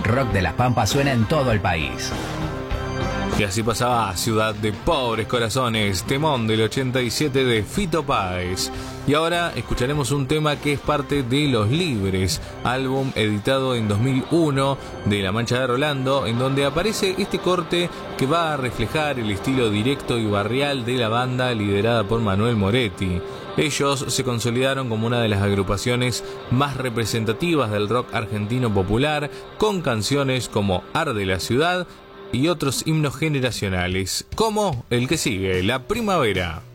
rock de las Pampas suena en todo el país. Y así pasaba Ciudad de Pobres Corazones, temón del 87 de Fito Páez. Y ahora escucharemos un tema que es parte de Los Libres, álbum editado en 2001 de La Mancha de Rolando, en donde aparece este corte que va a reflejar el estilo directo y barrial de la banda liderada por Manuel Moretti. Ellos se consolidaron como una de las agrupaciones más representativas del rock argentino popular, con canciones como Arde la Ciudad y otros himnos generacionales, como el que sigue, La Primavera.